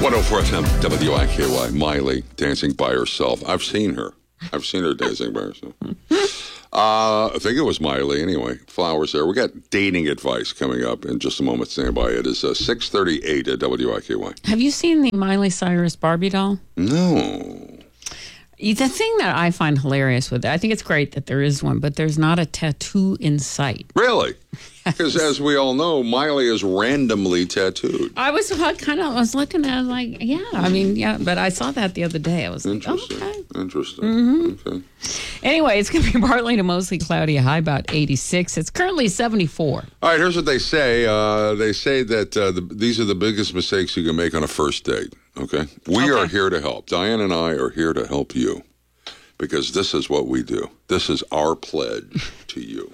104 FM, WIKY, Miley dancing by herself. I've seen her dancing by herself. I think it was Miley anyway. Flowers there. We got dating advice coming up in just a moment. Stand by. It is 6:38 at WIKY. Have you seen the Miley Cyrus Barbie doll? No. The thing that I find hilarious with it, I think it's great that there is one, but there's not a tattoo in sight. Really? Because as we all know, Miley is randomly tattooed. I was looking at it like, but I saw that the other day. I was like, okay. Interesting. Mm-hmm. Okay. Anyway, it's going to be partly to mostly cloudy, a high about 86. It's currently 74. All right, here's what they say. They say that these are the biggest mistakes you can make on a first date. Okay? We are here to help. Diane and I are here to help you because this is what we do. This is our pledge to you.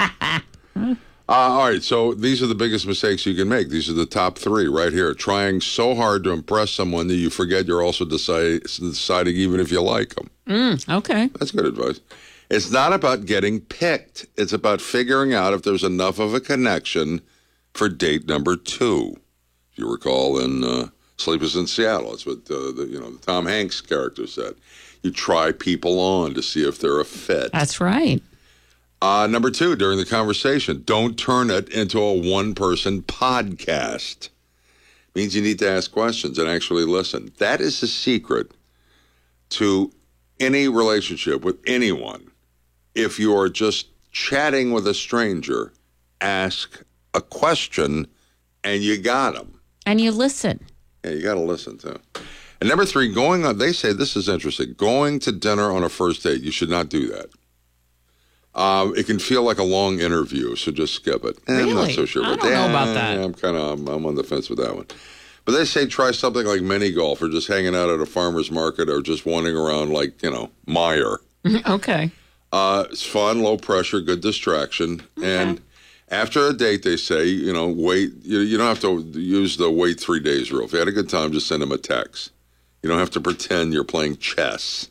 All right, so these are the biggest mistakes you can make. These are the top three right here. Trying so hard to impress someone that you forget you're also deciding even if you like them. Okay. That's good advice. It's not about getting picked. It's about figuring out if there's enough of a connection for date number 2. If you recall in Sleepless in Seattle, that's what the Tom Hanks character said. You try people on to see if they're a fit. That's right. Number 2, during the conversation, don't turn it into a one-person podcast. Means you need to ask questions and actually listen. That is the secret to any relationship with anyone. If you are just chatting with a stranger, ask a question and you got them. And you listen. Yeah, you got to listen too. And number 3, they say this is interesting, going to dinner on a first date. You should not do that. It can feel like a long interview, so just skip it. Really? I'm not so sure. I don't know about that. I'm on the fence with that one. But they say try something like mini golf or just hanging out at a farmer's market or just wandering around like, Meyer. Okay. It's fun, low pressure, good distraction. Okay. And after a date, they say, wait. You don't have to use the wait 3 days rule. If you had a good time, just send them a text. You don't have to pretend you're playing chess.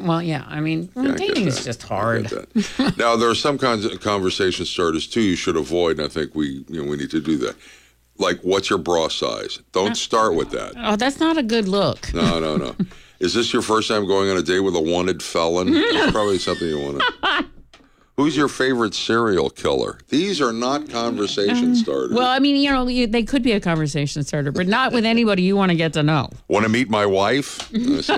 Dating is just hard. Now, there are some kinds of conversation starters, too, you should avoid, and I think we need to do that. Like, what's your bra size? Don't start with that. Oh, that's not a good look. No. Is this your first time going on a date with a wanted felon? That's probably something you want to... Who's your favorite serial killer? These are not conversation starters. Well, they could be a conversation starter, but not with anybody you want to get to know. Want to meet my wife? I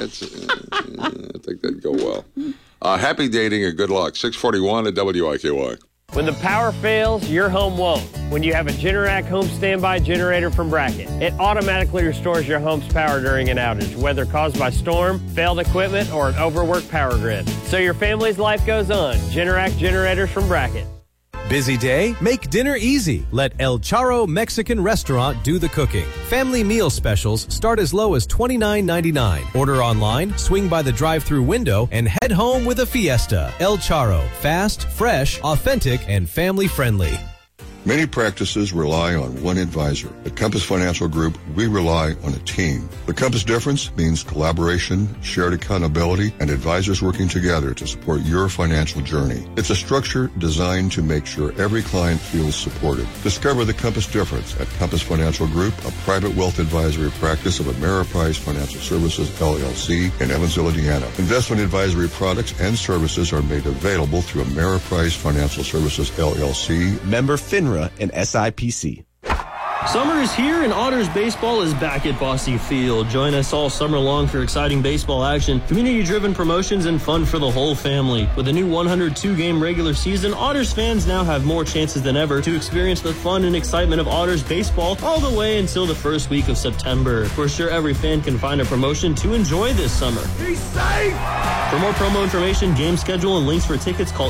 think that'd go well. Happy dating and good luck. 641 at WIKY. When the power fails, your home won't. When you have a Generac home standby generator from Bracket, it automatically restores your home's power during an outage, whether caused by storm, failed equipment, or an overworked power grid. So your family's life goes on. Generac generators from Bracket. Busy day? Make dinner easy. Let El Charro Mexican Restaurant do the cooking. Family meal specials start as low as $29.99. Order online, swing by the drive-thru window, and head home with a fiesta. El Charro. Fast, fresh, authentic, and family-friendly. Many practices rely on one advisor. At Compass Financial Group, we rely on a team. The Compass difference means collaboration, shared accountability, and advisors working together to support your financial journey. It's a structure designed to make sure every client feels supported. Discover the Compass difference at Compass Financial Group, a private wealth advisory practice of Ameriprise Financial Services, LLC, in Evansville, Indiana. Investment advisory products and services are made available through Ameriprise Financial Services, LLC. Member FINRA and SIPC. Summer is here and Otters baseball is back at Bosse Field. Join us all summer long for exciting baseball action, community-driven promotions, and fun for the whole family. With a new 102-game regular season, Otters fans now have more chances than ever to experience the fun and excitement of Otters baseball all the way until the first week of September. We're sure every fan can find a promotion to enjoy this summer. Be safe! For more promo information, game schedule, and links for tickets, call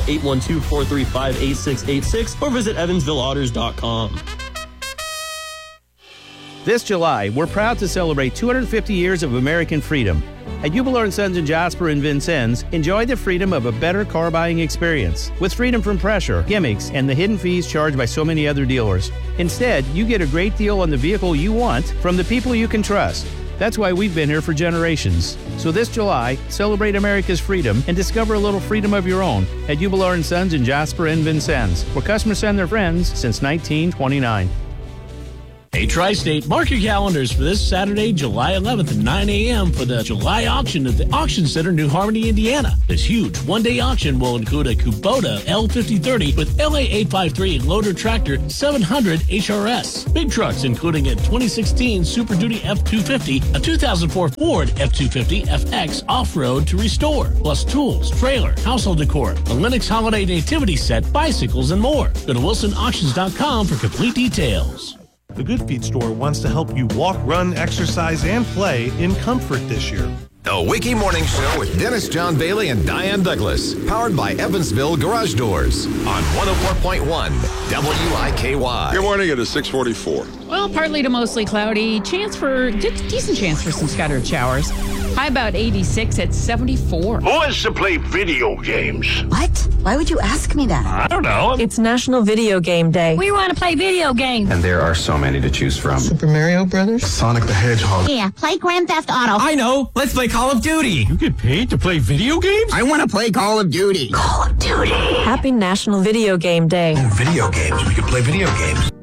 812-435-8686 or visit EvansvilleOtters.com. This July, we're proud to celebrate 250 years of American freedom. At Hubler & Sons in Jasper and Vincennes, enjoy the freedom of a better car buying experience with freedom from pressure, gimmicks, and the hidden fees charged by so many other dealers. Instead, you get a great deal on the vehicle you want from the people you can trust. That's why we've been here for generations. So this July, celebrate America's freedom and discover a little freedom of your own at Hubler & Sons in Jasper and Vincennes, where customers send their friends since 1929. Hey, Tri-State, mark your calendars for this Saturday, July 11th at 9 a.m. for the July auction at the Auction Center, New Harmony, Indiana. This huge one-day auction will include a Kubota L5030 with LA853 loader tractor 700 HRS. Big trucks including a 2016 Super Duty F250, a 2004 Ford F250 FX off-road to restore, plus tools, trailer, household decor, a Lennox Holiday Nativity set, bicycles, and more. Go to WilsonAuctions.com for complete details. The Good Feet store wants to help you walk, run, exercise, and play in comfort this year. The Wiki Morning Show with Dennis John Bailey and Diane Douglas. Powered by Evansville Garage Doors on 104.1 WIKY. Good morning. It is 6:44. Well, partly to mostly cloudy. Decent chance for some scattered showers. High about 86 at 74. Who wants to play video games? What? Why would you ask me that? I don't know. It's National Video Game Day. We want to play video games. And there are so many to choose from. Super Mario Brothers? Sonic the Hedgehog. Yeah, play Grand Theft Auto. I know. Let's play Call of Duty. You get paid to play video games? I want to play Call of Duty. Call of Duty. Happy National Video Game Day. Oh, video games. We could play video games.